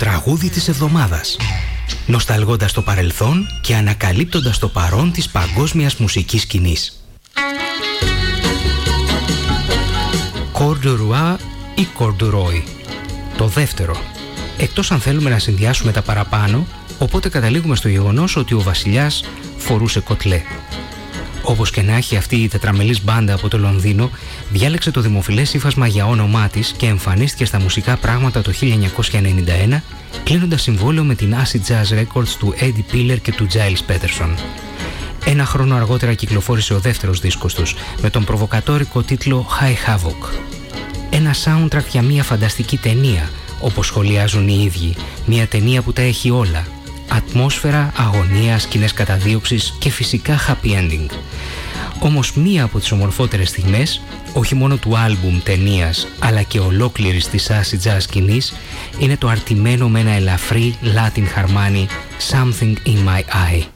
τραγούδι της εβδομάδας. Νοσταλγώντας το παρελθόν και ανακαλύπτοντας το παρόν της παγκόσμιας μουσικής σκηνής. Κορντουρουά ή κορντουρόι. Το δεύτερο. Εκτός αν θέλουμε να συνδυάσουμε τα παραπάνω, οπότε καταλήγουμε στο γεγονός ότι ο βασιλιάς φορούσε κοτλέ. Όπως και να έχει, αυτή η τετραμελής μπάντα από το Λονδίνο διάλεξε το δημοφιλές ύφασμα για όνομά της και εμφανίστηκε στα μουσικά πράγματα το 1991, κλείνοντας συμβόλαιο με την Acid Jazz Records του Eddie Piller και του Giles Peterson. Ένα χρόνο αργότερα κυκλοφόρησε ο δεύτερος δίσκος τους, με τον προβοκατόρικο τίτλο High Havoc. Ένα soundtrack για μια φανταστική ταινία, όπως σχολιάζουν οι ίδιοι, μια ταινία που τα έχει όλα. Ατμόσφαιρα, αγωνία, σκηνές καταδίωξης και φυσικά happy ending. Όμως μία από τις ομορφότερες στιγμές, όχι μόνο του άλμπουμ, ταινίας, αλλά και ολόκληρης της acid jazz σκηνής, είναι το αρτημένο με ένα ελαφρύ Latin χαρμάνι Something in My Eye.